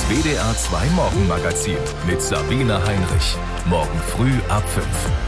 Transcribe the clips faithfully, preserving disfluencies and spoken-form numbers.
W D R zwei Morgenmagazin mit Sabine Heinrich. Morgen früh ab fünf.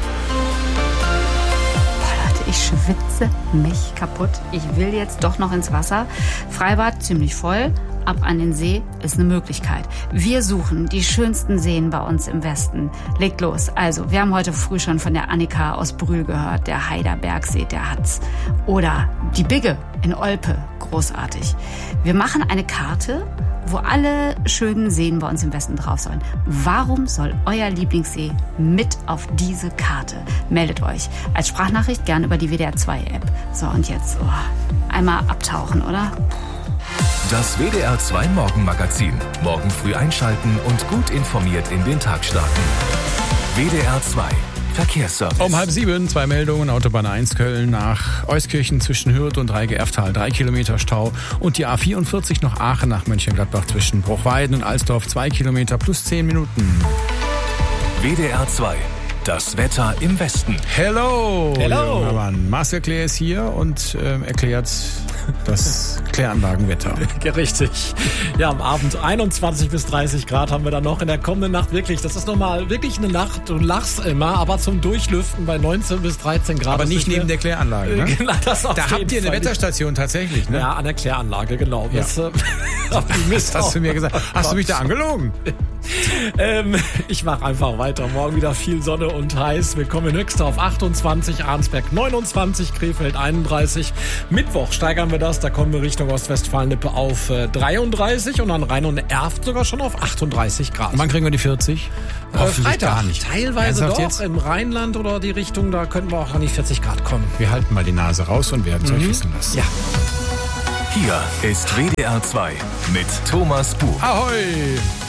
Ich schwitze mich kaputt. Ich will jetzt doch noch ins Wasser. Freibad ziemlich voll. Ab an den See ist eine Möglichkeit. Wir suchen die schönsten Seen bei uns im Westen. Legt los. Also, wir haben heute früh schon von der Annika aus Brühl gehört. Der Haider Bergsee, der hat's. Oder die Bigge in Olpe. Großartig. Wir machen eine Karte, wo alle schönen Seen bei uns im Westen drauf sollen. Warum soll euer Lieblingssee mit auf diese Karte? Meldet euch als Sprachnachricht gern über die W D R zwei App. So, und jetzt oh, einmal abtauchen, oder? Das W D R zwei Morgenmagazin. Morgen früh einschalten und gut informiert in den Tag starten. W D R zwei Verkehrsservice. Um halb sieben, zwei Meldungen. Autobahn eins Köln nach Euskirchen zwischen Hürth und Dreigeäfftal, drei Kilometer Stau. Und die A vierundvierzig noch Aachen nach Mönchengladbach zwischen Bruchweiden und Alsdorf, zwei Kilometer plus zehn Minuten. W D R zwei. Das Wetter im Westen. Hello, Hello. junger Mann. Marcel Klär ist hier und äh, erklärt das Kläranlagenwetter. Ja, richtig. Ja, am Abend einundzwanzig bis dreißig Grad haben wir dann noch in der kommenden Nacht. Wirklich, das ist nochmal wirklich eine Nacht. Du lachst immer, aber zum Durchlüften bei neunzehn bis dreizehn Grad. Aber nicht neben der Kläranlage, ne? Genau, das auf Da jeden habt ihr eine Fall. Wetterstation tatsächlich, ne? Ja, an der Kläranlage, genau. Ja. Das, äh, Das hast du mir gesagt. Hast du mich da angelogen? ähm, ich mache einfach weiter. Morgen wieder viel Sonne und heiß. Wir kommen in Höchster auf achtundzwanzig, Arnsberg neunundzwanzig, Krefeld einunddreißig. Mittwoch steigern wir das. Da kommen wir Richtung Ostwestfalen-Lippe auf äh, dreiunddreißig und an Rhein und Erft sogar schon auf achtunddreißig Grad. Und wann kriegen wir die vierzig? Äh, Hoffentlich Freitag. gar nicht. Teilweise Ernsthaft doch. jetzt? Im Rheinland oder die Richtung, da könnten wir auch an die vierzig Grad kommen. Wir halten mal die Nase raus und werden es euch wissen lassen. Ja. Hier ist W D R zwei mit Thomas Buch. Ahoi!